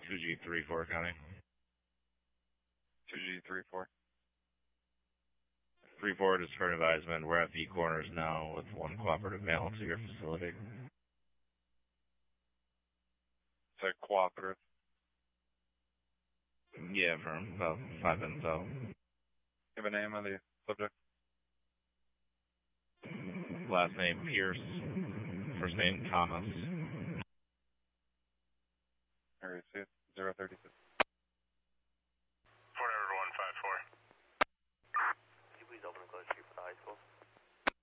2G34 County. 2G34. 3-4, just for advisement. We're at V Corners now with one cooperative male to your facility. Is that cooperative? Yeah, from about 5 minutes out. Give a name of the subject. Last name Pierce. First name Thomas. Area C 032.